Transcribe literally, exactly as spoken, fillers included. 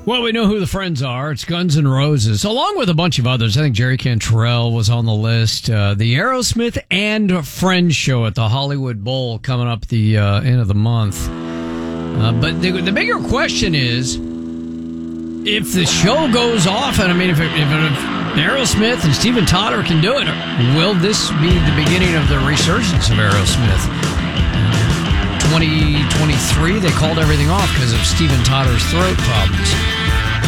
Well, we know who the friends are. It's Guns N' Roses, along with a bunch of others. I think Jerry Cantrell was on the list. Uh, the Aerosmith and Friends show at the Hollywood Bowl coming up the uh, end of the month. Uh, but the, the bigger question is, if the show goes off, and I mean, if, it, if, it, if Aerosmith and Steven Tyler can do it, will this be the beginning of the resurgence of Aerosmith? twenty twenty-three, they called everything off because of Steven Tyler's throat problems.